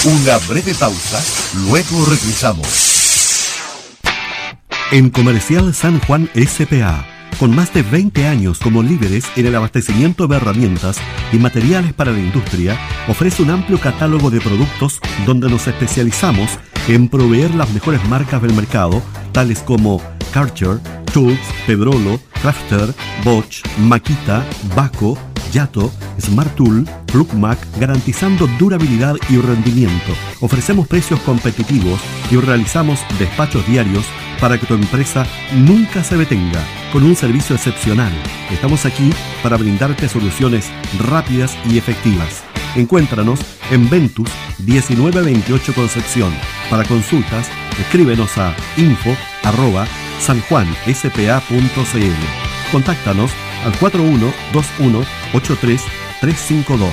Una breve pausa, luego regresamos. En Comercial San Juan S.p.A., con más de 20 años como líderes en el abastecimiento de herramientas y materiales para la industria, ofrece un amplio catálogo de productos donde nos especializamos en proveer las mejores marcas del mercado, tales como Karcher, Tools, Pedrolo, Crafter, Bosch, Makita, Baco, Yato, Smart Tool, Plugmac, garantizando durabilidad y rendimiento. Ofrecemos precios competitivos y realizamos despachos diarios para que tu empresa nunca se detenga, con un servicio excepcional. Estamos aquí para brindarte soluciones rápidas y efectivas. Encuéntranos en Ventus 1928 Concepción. Para consultas, escríbenos a info@sanjuanspa.cl. Contáctanos al 4121-83352.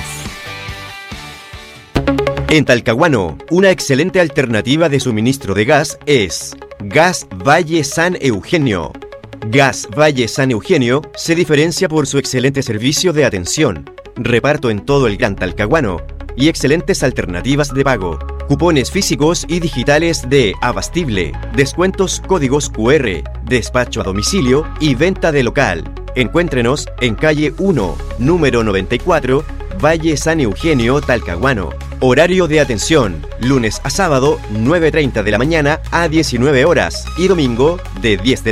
En Talcahuano, una excelente alternativa de suministro de gas es Gas Valle San Eugenio. Gas Valle San Eugenio se diferencia por su excelente servicio de atención, reparto en todo el Gran Talcahuano y excelentes alternativas de pago, cupones físicos y digitales de abastible, descuentos, códigos QR, despacho a domicilio y venta de local. Encuéntrenos en calle 1, número 94, Valle San Eugenio, Talcahuano. Horario de atención, lunes a sábado, 9:30 de la mañana a 19 horas y domingo de 10 de la